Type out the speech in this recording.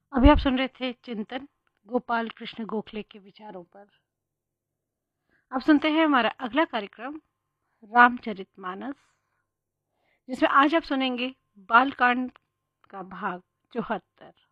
अभी आप सुन रहे थे चिंतन गोपाल कृष्ण गोखले के विचारों पर। अब सुनते हैं हमारा अगला कार्यक्रम रामचरितमानस, जिसमें आज आप सुनेंगे बालकांड का भाग 74।